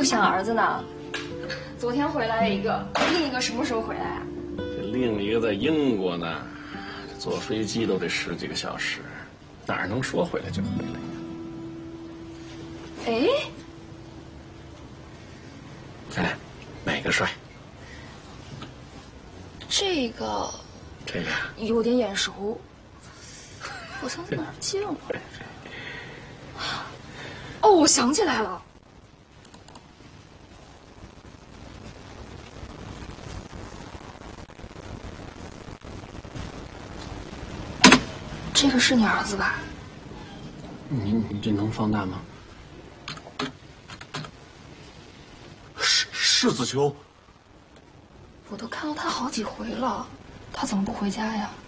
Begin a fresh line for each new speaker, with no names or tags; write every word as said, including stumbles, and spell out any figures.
就想儿子呢。昨天回来了一个，另一个什么时候回来啊？
这另一个在英国呢，坐飞机都得十几个小时，哪能说回来就回来呀？
哎，
哎，哪个帅？
这个，
这个
有点眼熟，好像在哪儿见过。哦，我想起来了。这个是你儿子吧？
你你这能放大吗？
是是子秋。
我都看到他好几回了，他怎么不回家呀？